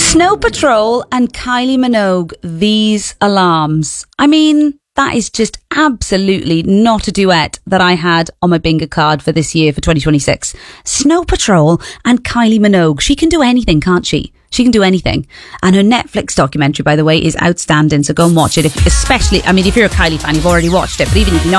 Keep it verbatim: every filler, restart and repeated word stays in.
Snow Patrol and Kylie Minogue, These Alarms. I mean, that is just absolutely not a duet that I had on my bingo card for this year, for twenty twenty-six. Snow Patrol and Kylie Minogue. She can do anything, can't she? She can do anything. And her Netflix documentary, by the way, is outstanding. So go and watch it. If, especially, I mean, if you're a Kylie fan, you've already watched it. But even if you're not,